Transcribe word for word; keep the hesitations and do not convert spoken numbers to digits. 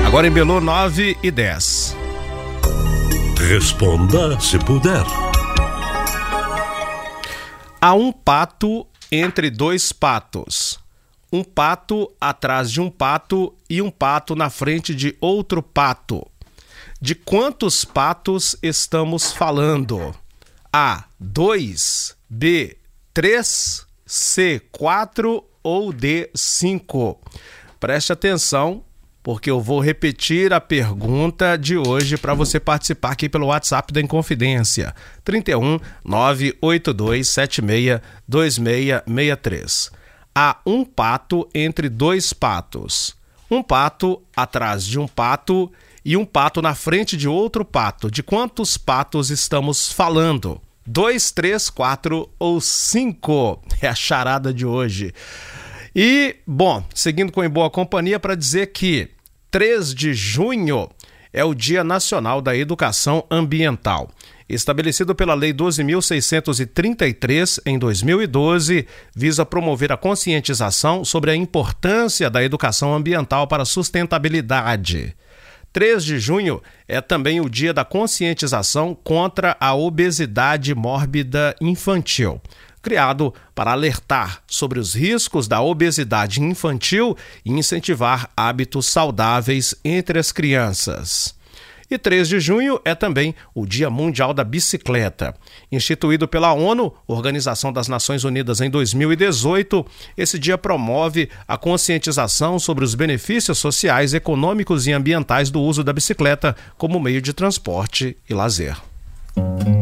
Agora em Belu, nove e dez. Responda se puder. Há um pato entre dois patos. Um pato atrás de um pato e um pato na frente de outro pato. De quantos patos estamos falando? A, dois, B, três, C, quatro ou D, cinco? Preste atenção, porque eu vou repetir a pergunta de hoje para você participar aqui pelo WhatsApp da Inconfidência. trinta e um, nove oito dois sete seis dois seis seis três. Há um pato entre dois patos. Um pato atrás de um pato e um pato na frente de outro pato. De quantos patos estamos falando? Dois, três, quatro ou cinco? É a charada de hoje. E, bom, seguindo com Em Boa Companhia, para dizer que três de junho é o Dia Nacional da Educação Ambiental. Estabelecido pela Lei doze mil seiscentos e trinta e três, em dois mil e doze, visa promover a conscientização sobre a importância da educação ambiental para a sustentabilidade. três de junho é também o dia da conscientização contra a obesidade mórbida infantil, criado para alertar sobre os riscos da obesidade infantil e incentivar hábitos saudáveis entre as crianças. E três de junho é também o Dia Mundial da Bicicleta. Instituído pela ONU, Organização das Nações Unidas, em dois mil e dezoito, esse dia promove a conscientização sobre os benefícios sociais, econômicos e ambientais do uso da bicicleta como meio de transporte e lazer.